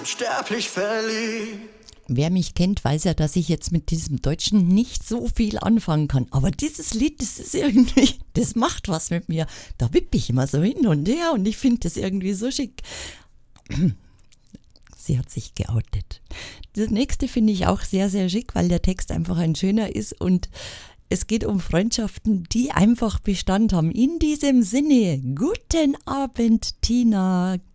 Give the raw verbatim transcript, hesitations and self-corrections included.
unsterblich verliebt. Wer mich kennt, weiß ja, dass ich jetzt mit diesem Deutschen nicht so viel anfangen kann. Aber dieses Lied, das ist irgendwie, das macht was mit mir. Da wippe ich immer so hin und her und ich finde das irgendwie so schick. Sie hat sich geoutet. Das nächste finde ich auch sehr, sehr schick, weil der Text einfach ein schöner ist und es geht um Freundschaften, die einfach Bestand haben. In diesem Sinne, guten Abend, Tina.